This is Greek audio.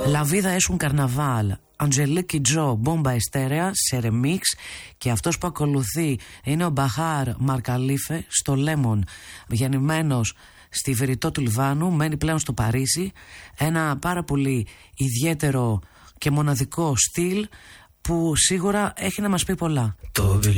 La Vida es un Carnaval, Αντζελίκη Τζο, Μπόμπα Εστέρεα σε ρεμίξ, και αυτός που ακολουθεί είναι ο Μπαχάρ Μαρκαλίφε στο Λέμον, γεννημένος στη Βηρητό του Λιβάνου, μένει πλέον στο Παρίσι. Ένα πάρα πολύ ιδιαίτερο και μοναδικό στυλ που σίγουρα έχει να μας πει πολλά.